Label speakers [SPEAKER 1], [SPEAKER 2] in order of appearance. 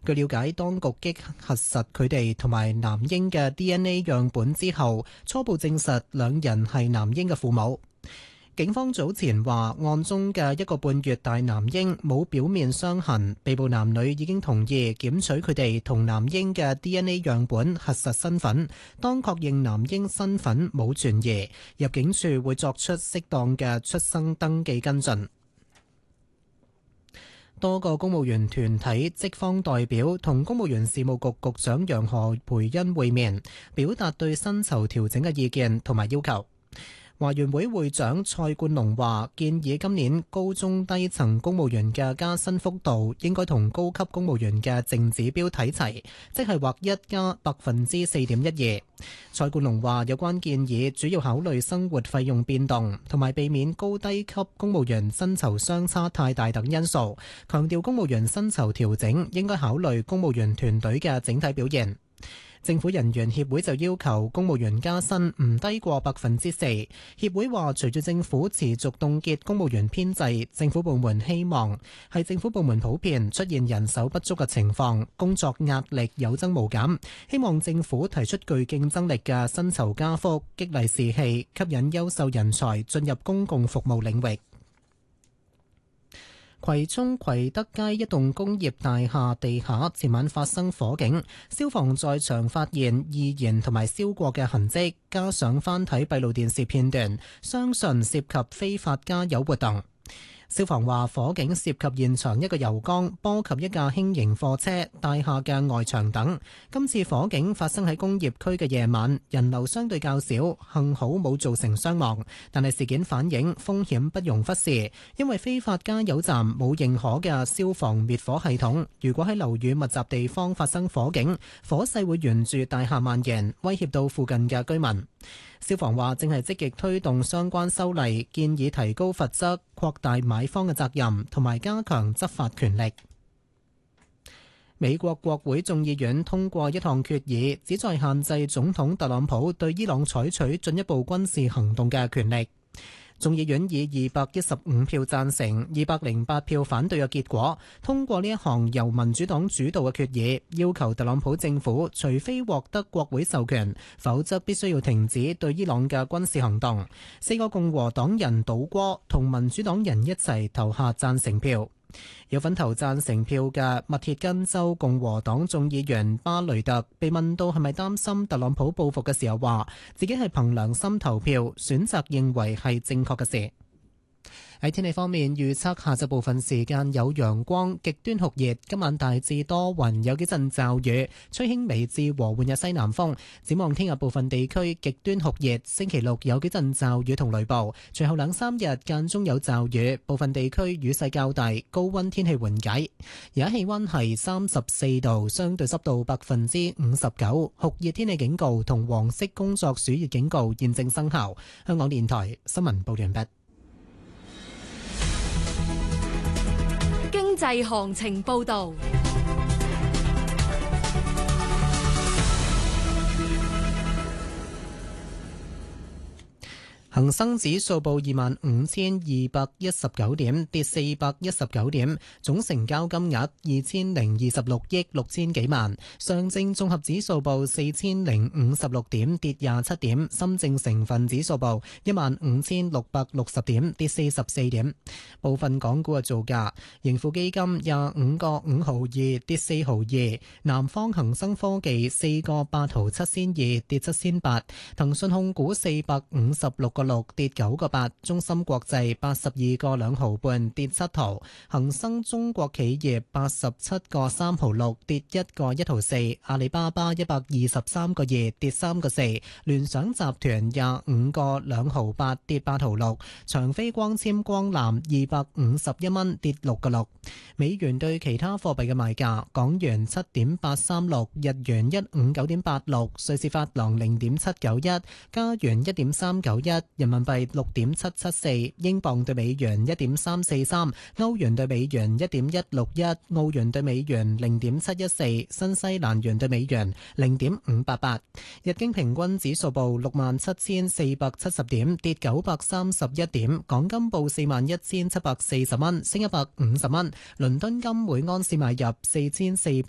[SPEAKER 1] 據了解，當局經核實佢哋同埋男嬰嘅 DNA 樣本之後，初步證實兩人係男嬰嘅父母。警方早前話，案中嘅1個半月大男嬰冇表面傷痕，被捕男女已經同意檢取佢哋同男嬰嘅 DNA 樣本核實身份。當確認男嬰身份冇存疑，入境處會作出適當嘅出生登記跟進。多個公務員團體職方代表同公務員事務局局長楊何培恩會面，表達對薪酬調整嘅意見同埋要求。華員會會長蔡冠龍話：建議今年高中低層公務員嘅加薪幅度應該同高級公務員嘅淨指標睇齊，即係劃一加4.12%。蔡冠龍話：有關建議主要考慮生活費用變動，同埋避免高低級公務員薪酬相差太大等因素。強調公務員薪酬調整應該考慮公務員團隊嘅整體表現。政府人員協會就要求公務員加薪唔低過4%。協會話，隨住政府持續凍結公務員編制，政府部門希望係政府部門普遍出現人手不足嘅情況，工作壓力有增無減。希望政府提出具競爭力嘅薪酬加幅，激勵士氣，吸引優秀人才進入公共服務領域。葵涌葵德街一棟工業大廈地下前晚發生火警，消防在場發現易燃同埋燒過嘅痕跡，加上翻睇閉路電視片段，相信涉及非法加油活動。消防話，火警涉及現場一個油缸，波及一架輕型貨車、大廈嘅外牆等。今次火警發生喺工業區嘅夜晚，人流相對較少，幸好冇造成傷亡。但係事件反映風險不容忽視，因為非法加油站冇認可嘅消防滅火系統。如果喺樓宇密集地方發生火警，火勢會沿住大廈蔓延，威脅到附近嘅居民。消防話正係積極推動相關修例，建議提高罰則、擴大買方嘅責任，同埋加強執法權力。美國國會眾議院通過一項決議，旨在限制總統特朗普對伊朗採取進一步軍事行動嘅權力。眾議院以215票贊成、208票反對嘅結果，通過呢一項由民主黨主導嘅決議，要求特朗普政府除非獲得國會授權，否則必須要停止對伊朗嘅軍事行動。4個共和黨人倒戈，同民主黨人一齊投下贊成票。有份投贊成票嘅密歇根州共和黨眾議員巴雷特被問到係咪擔心特朗普報復嘅時候，話自己係憑良心投票，選擇認為係正確嘅事。喺天氣方面，預測下晝部分時間有陽光，極端酷熱。今晚大致多雲，有幾陣驟雨，吹輕微至和緩嘅西南風。展望聽日部分地區極端酷熱，星期六有幾陣驟雨同雷暴，隨後2-3日間中有驟雨，部分地區雨勢較大，高溫天氣緩解。而家氣溫係34度，相對濕度59%，酷熱天氣警告同黃色工作暑熱警告現正生效。香港電台新聞報完畢。
[SPEAKER 2] 經濟行情報導。
[SPEAKER 1] 恒生指數報25,219點，跌419點，總成交金額2026億6千幾萬。上證綜合指數報4056點，跌27點。深證成分指數報15,660點，跌44點。部分港股嘅造價：盈富基金25個5毫2，跌4毫2；南方恒生科技4個8毫7仙2，跌7仙8；騰訊控股456個6，跌9個8；中芯國際82個2毫半，跌7毫；恒生中國企業87個3毫6，跌1個1毫4；阿里巴巴123個2，跌3個4；聯想集團25個2毫8，跌8毫6；長飛光纖光纜251蚊，跌6個6。美元對其他貨幣嘅賣價：港元7.836，日元159.86，瑞士法郎0.791，加元1.391。人民幣6.774，英鎊對美元1.343，歐元對美元1.161，澳元對美元0.714，新西蘭元對美元0.588。日經平均指數報67,470點，跌931點。港金報41,740蚊，升150蚊。倫敦金每安士買入4400